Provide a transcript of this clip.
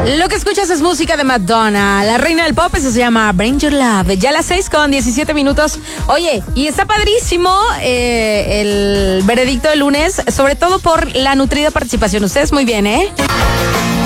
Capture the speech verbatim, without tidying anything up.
Lo que escuchas es música de Madonna, la reina del pop, eso se llama Bring Your Love. Ya a las seis con diecisiete minutos. Oye, y está padrísimo eh, el veredicto del lunes, sobre todo por la nutrida participación. Ustedes muy bien, ¿eh?